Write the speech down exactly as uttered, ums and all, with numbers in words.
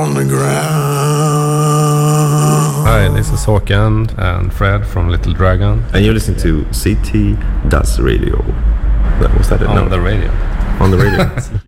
on the ground. Hi, this is Håkan and Fred from Little Dragon. And you're listening to C T Das Radio. That was that it? On no. the radio. On the radio.